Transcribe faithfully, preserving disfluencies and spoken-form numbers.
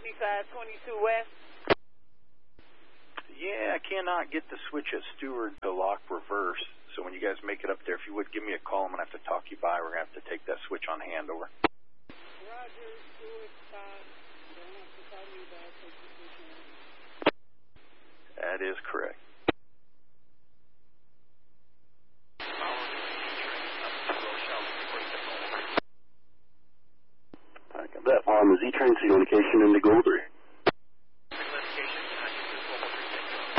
seventy-five twenty-two West. Yeah, I cannot get the switch at Stewart to lock reverse. So when you guys make it up there, if you would give me a call, I'm going to have to talk you by. We're going to have to take that switch on handover. Roger, Stewart, stop. Don't have to call me back. Take the switch on. That is correct. I got that on the Z-Train communication in the Goldry.